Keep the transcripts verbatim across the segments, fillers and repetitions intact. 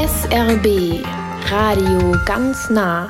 S R B Radio ganz nah.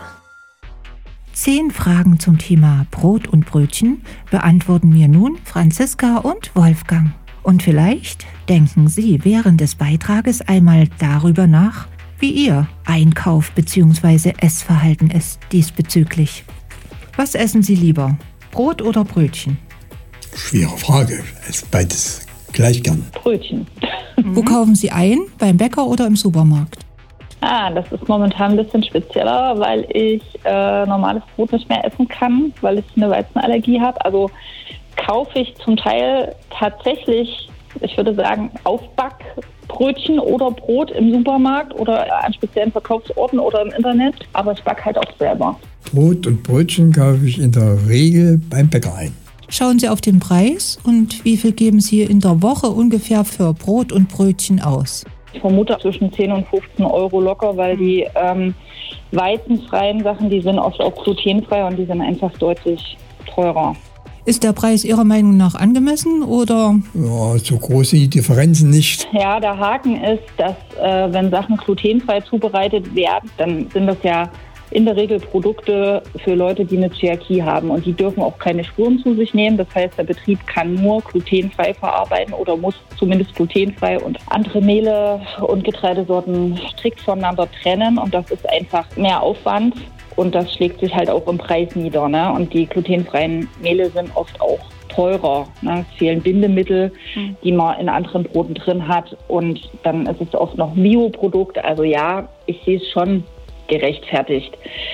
Zehn Fragen zum Thema Brot und Brötchen beantworten mir nun Franziska und Wolfgang. Und vielleicht denken Sie während des Beitrages einmal darüber nach, wie Ihr Einkauf- bzw. Essverhalten ist diesbezüglich. Was essen Sie lieber, Brot oder Brötchen? Schwere Frage, ist beides gleich gern. Brötchen. Wo kaufen Sie ein, beim Bäcker oder im Supermarkt? Ah, das ist momentan ein bisschen spezieller, weil ich äh, normales Brot nicht mehr essen kann, weil ich eine Weizenallergie habe. Also kaufe ich zum Teil tatsächlich, ich würde sagen, Aufbackbrötchen oder Brot im Supermarkt oder an speziellen Verkaufsorten oder im Internet. Aber ich backe halt auch selber. Brot und Brötchen kaufe ich in der Regel beim Bäcker ein. Schauen Sie auf den Preis und wie viel geben Sie in der Woche ungefähr für Brot und Brötchen aus? Ich vermute zwischen zehn und fünfzehn Euro locker, weil die ähm, weizenfreien Sachen, die sind oft auch glutenfrei und die sind einfach deutlich teurer. Ist der Preis Ihrer Meinung nach angemessen oder? Ja, so groß sind die Differenzen nicht. Ja, der Haken ist, dass äh, wenn Sachen glutenfrei zubereitet werden, dann sind das ja in der Regel Produkte für Leute, die eine Zöliakie haben und die dürfen auch keine Spuren zu sich nehmen. Das heißt, der Betrieb kann nur glutenfrei verarbeiten oder muss zumindest glutenfrei und andere Mehle und Getreidesorten strikt voneinander trennen und das ist einfach mehr Aufwand und das schlägt sich halt auch im Preis nieder, ne? Und die glutenfreien Mehle sind oft auch teurer. Ne? Es fehlen Bindemittel, die man in anderen Broten drin hat und dann ist es oft noch ein Bioprodukt. Also ja, ich sehe es schon gerechtfertigt.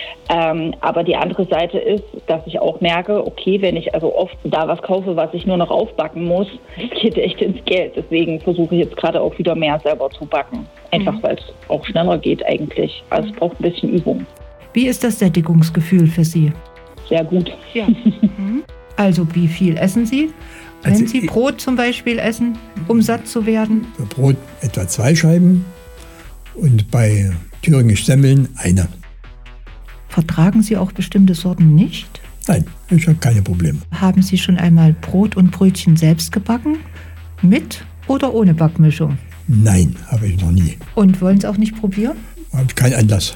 Ähm, aber die andere Seite ist, dass ich auch merke, okay, wenn ich also oft da was kaufe, was ich nur noch aufbacken muss, das geht echt ins Geld. Deswegen versuche ich jetzt gerade auch wieder mehr selber zu backen. Einfach mhm. weil es auch schneller geht eigentlich. Also es braucht ein bisschen Übung. Wie ist das Sättigungsgefühl für Sie? Sehr gut. Ja. Also wie viel essen Sie? Wenn Also Sie Brot zum Beispiel essen, um satt zu werden? Für Brot etwa zwei Scheiben und bei Thüringisch Semmeln eine. Vertragen Sie auch bestimmte Sorten nicht? Nein, ich habe keine Probleme. Haben Sie schon einmal Brot und Brötchen selbst gebacken? Mit oder ohne Backmischung? Nein, habe ich noch nie. Und wollen es auch nicht probieren? Habe ich keinen Anlass.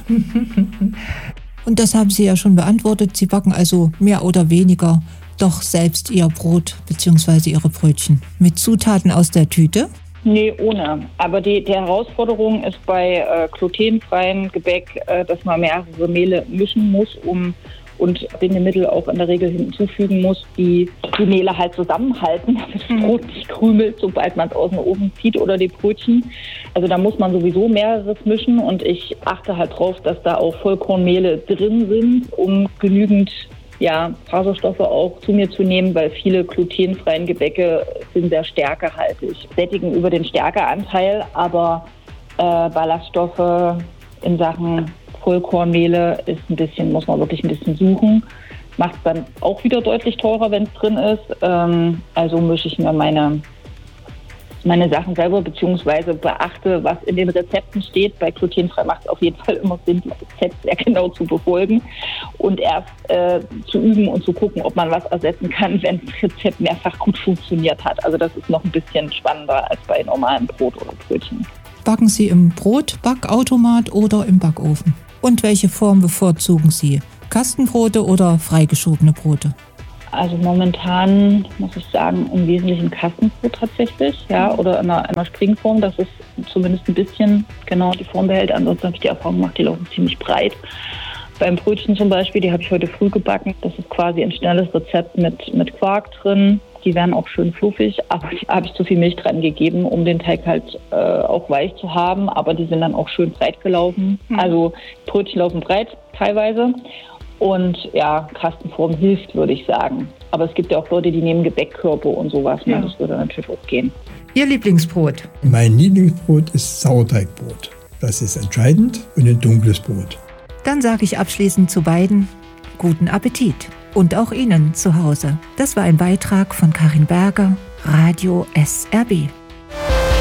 Und das haben Sie ja schon beantwortet. Sie backen also mehr oder weniger doch selbst Ihr Brot bzw. Ihre Brötchen. Mit Zutaten aus der Tüte? Nee, ohne. Aber die, die Herausforderung ist bei äh, glutenfreien Gebäck, äh, dass man mehrere Mehle mischen muss, um und Bindemittel auch in der Regel hinzufügen muss, die die Mehle halt zusammenhalten, damit das Brot nicht krümelt, sobald man es aus dem Ofen zieht oder die Brötchen. Also da muss man sowieso mehreres mischen und ich achte halt drauf, dass da auch Vollkornmehle drin sind, um genügend ja, Faserstoffe auch zu mir zu nehmen, weil viele glutenfreien Gebäcke sind sehr stärkehaltig. Sättigen über den Stärkeanteil, aber äh, Ballaststoffe in Sachen Vollkornmehle ist ein bisschen, muss man wirklich ein bisschen suchen. Macht es dann auch wieder deutlich teurer, wenn es drin ist. Ähm, also mische ich mir meine meine Sachen selber, beziehungsweise beachte, was in den Rezepten steht. Bei glutenfrei macht es auf jeden Fall immer Sinn, die Rezepte sehr genau zu befolgen und erst äh, zu üben und zu gucken, ob man was ersetzen kann, wenn das Rezept mehrfach gut funktioniert hat. Also das ist noch ein bisschen spannender als bei normalem Brot oder Brötchen. Backen Sie im Brotbackautomat oder im Backofen? Und welche Form bevorzugen Sie? Kastenbrote oder freigeschobene Brote? Also momentan muss ich sagen, im Wesentlichen Kastenbrot tatsächlich, ja, oder in einer, einer Springform, dass es zumindest ein bisschen genau die Form behält. Ansonsten habe ich die Erfahrung gemacht, die laufen ziemlich breit. Beim Brötchen zum Beispiel, die habe ich heute früh gebacken. Das ist quasi ein schnelles Rezept mit, mit Quark drin. Die werden auch schön fluffig, aber da habe ich zu viel Milch dran gegeben, um den Teig halt äh, auch weich zu haben. Aber die sind dann auch schön breit gelaufen. Mhm. Also Brötchen laufen breit teilweise. Und ja, Kastenform hilft, würde ich sagen. Aber es gibt ja auch Leute, die nehmen Gebäckkörper und sowas. Ne? Ja. Das würde natürlich auch gehen. Ihr Lieblingsbrot? Mein Lieblingsbrot ist Sauerteigbrot. Das ist entscheidend und ein dunkles Brot. Dann sage ich abschließend zu beiden guten Appetit. Und auch Ihnen zu Hause. Das war ein Beitrag von Karin Berger, Radio S R B.